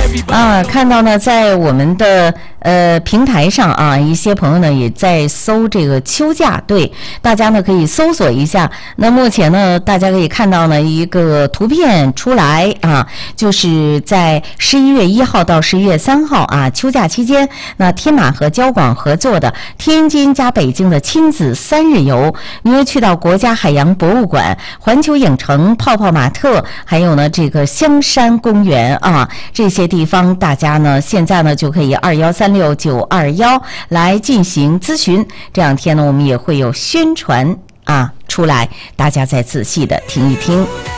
看到呢，在我们的平台上啊，一些朋友呢也在搜这个秋假，对，大家呢可以搜索一下。那目前呢，大家可以看到呢一个图片出来啊，就是在11月1号到11月3号啊，秋假期间，那天马和交广合作的天津加北京的亲子3日游，你会去到国家海洋博物馆、环球影城、泡泡玛特，还有呢这个香山公园啊，这些地方大家呢现在呢就可以2136-921来进行咨询。这两天呢我们也会有宣传出来，大家再仔细的听一听。